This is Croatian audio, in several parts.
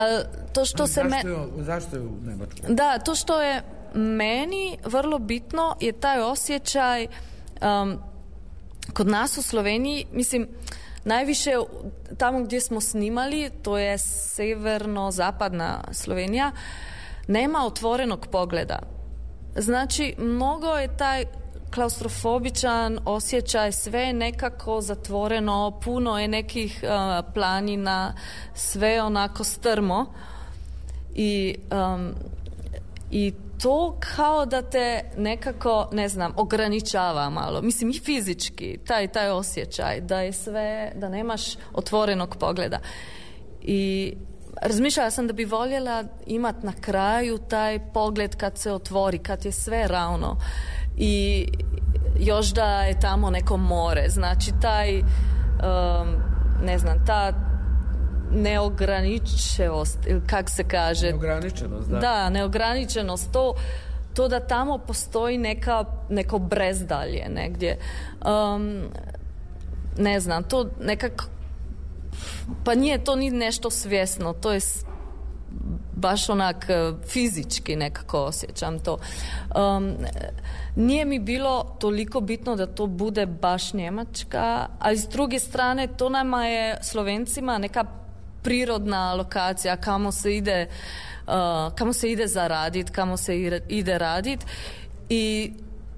To što se zašto je u Nemačkoj? Da, to što je meni vrlo bitno je taj osjećaj kod nas u Sloveniji, mislim, najviše tamo gdje smo snimali, to je severno-zapadna Slovenija, nema otvorenog pogleda. Znači, mnogo je taj klaustrofobičan osjećaj, sve je nekako zatvoreno, puno je nekih planina, sve onako strmo i to kao da te nekako, ne znam, ograničava malo. Mislim i fizički, taj osjećaj da je sve, da nemaš otvorenog pogleda. I razmišljala sam da bi voljela imat na kraju taj pogled kad se otvori, kad je sve ravno i još da je tamo neko more. Znači taj, ne znam, ta neograničenost, ili kak se kaže? Neograničenost, da. Da, neograničenost, to da tamo postoji neko brezdalje negdje. Ne znam, to nekako, pa nije to ni nešto svjesno, to je baš onak fizički nekako osjećam to. Nije mi bilo toliko bitno da to bude baš Njemačka, ali s druge strane to nama je Slovencima neka prirodna lokacija kamo se ide zaraditi, kamo se ide raditi i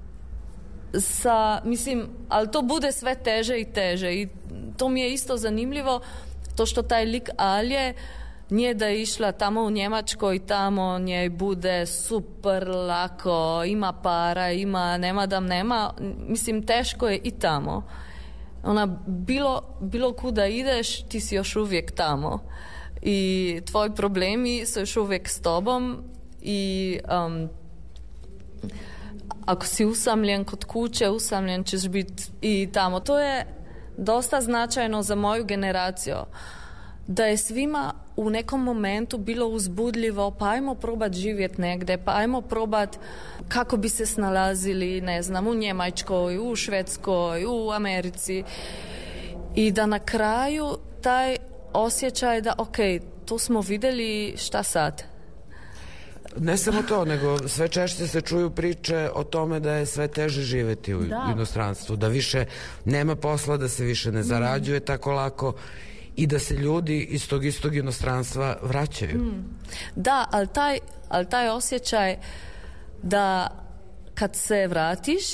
mislim, ali to bude sve teže i teže i to mi je isto zanimljivo, to što taj lik Alje nije da je išla tamo u Njemačkoj i tamo njej bude super lako, ima para, nema, mislim teško je i tamo. Ona bilo kuda ideš, ti si još uvijek tamo i tvoji problemi su još uvijek s tobom i ako si usamljen kod kuće, usamljen ćeš biti i tamo. To je dosta značajno za moju generaciju, da je svima u nekom momentu bilo uzbudljivo, pa ajmo probat živjeti negdje, pa ajmo probat kako bi se snalazili, ne znam, u Njemačkoj, u Švedskoj, u Americi i da na kraju taj osjećaj da ok, to smo vidjeli, šta sad? Ne samo to, nego sve češće se čuju priče o tome da je sve teže živjeti u inostranstvu, da više nema posla, da se više ne zarađuje tako lako i da se ljudi iz tog istog inostranstva vraćaju. Da, ali taj osjećaj da kad se vratiš,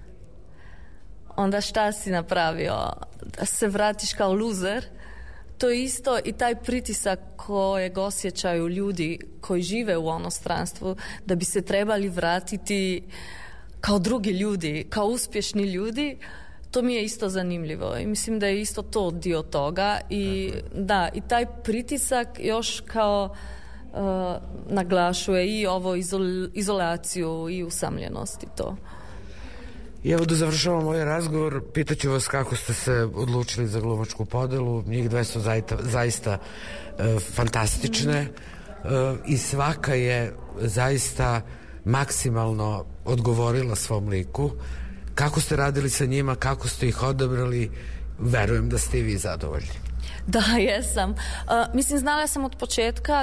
onda šta si napravio? Da se vratiš kao luzer, to je isto i taj pritisak kojeg osjećaju ljudi koji žive u inostranstvu, da bi se trebali vratiti kao drugi ljudi, kao uspješni ljudi. To mi je isto zanimljivo i mislim da je isto to dio toga i da, i taj pritisak još kao naglašuje i ovo izolaciju i usamljenost i to. I evo da završavamo ovaj razgovor, pitaću vas kako ste se odlučili za glumačku podelu. Njih dve su zaista fantastične i svaka je zaista maksimalno odgovorila svom liku. Kako ste radili sa njima, kako ste ih odabrali, verujem da ste i vi zadovoljni. Da, jesam. Mislim, znala sam od početka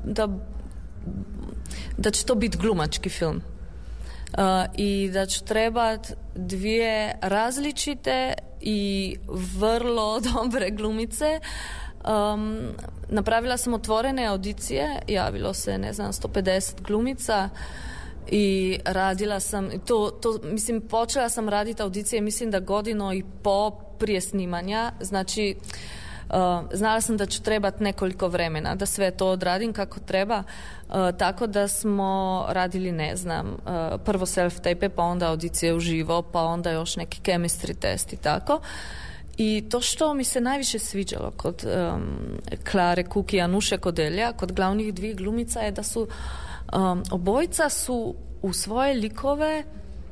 da će to biti glumački film. I da ću trebat dvije različite i vrlo dobre glumice. Napravila sam otvorene audicije, javilo se, 150 glumica i radila sam mislim, počela sam raditi audicije, mislim da 1.5 godine prije snimanja, znači znala sam da ću trebati nekoliko vremena da sve to odradim kako treba, tako da smo radili, prvo self-tape, pa onda audicije uživo, pa onda još neki chemistry test i tako. I to što mi se najviše sviđalo kod Klare Kuk i Anuše Kodelja, kod glavnih dvije glumica, je da su obojica su u svoje likove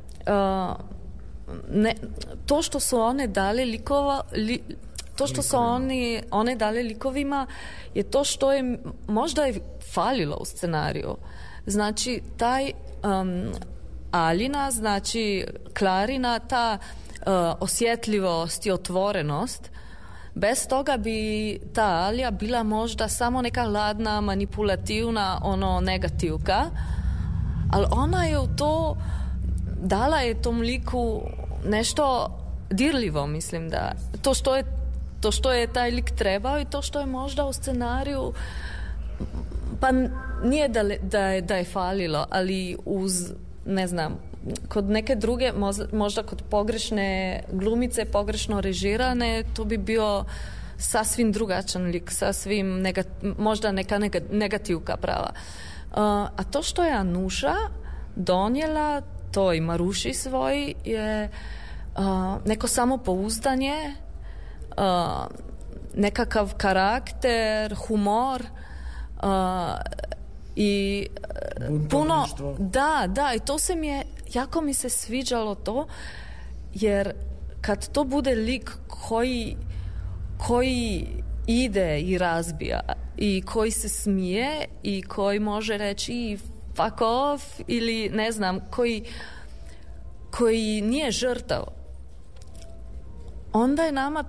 to što su one dali to što su one dali likovima je to što je možda je falilo u scenariju. Znači taj Alina, znači Klarina, ta osjetljivost i otvorenost Bez toga bi ta Alja bila možda samo neka hladna, manipulativna, negativka, ali ona je u to dala je tom liku nešto dirljivo, mislim da to što je taj lik trebao i to što je možda u scenariju pa nije da je falilo, ali uz, ne znam, kod neke druge, možda kod pogrešne glumice, pogrešno režirane, to bi bio sasvim drugačan lik, sasvim možda neka negativka prava. A to što je Anuša donijela toj Maruši svoj je neko samopouzdanje, nekakav karakter, humor i puno da, i to jako mi se sviđalo to, jer kad to bude lik koji ide i razbija i koji se smije i koji može reći fuck off ili ne znam, koji nije žrtav, onda je nama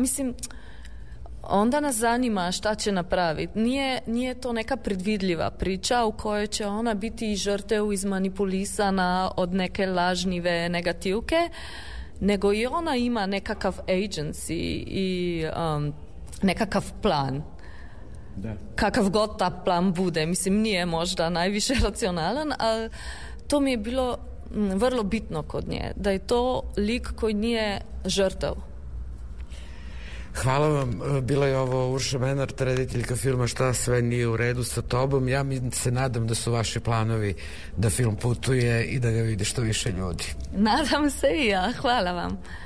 onda nas zanima šta će napraviti. Nije to neka predvidljiva priča u kojoj će ona biti žrtev izmanipulisana od neke lažnive negativke, nego i ona ima nekakav agency i nekakav plan. Da. Kakav god ta plan bude. Mislim, nije možda najviše racionalan, ali to mi je bilo vrlo bitno kod nje. Da je to lik koji nije žrtav. Hvala vam. Bila je ovo Urša Menart, rediteljka filma Šta sve nije u redu sa tobom. Ja se nadam da su vaši planovi da film putuje i da ga vidi što više ljudi. Nadam se i ja. Hvala vam.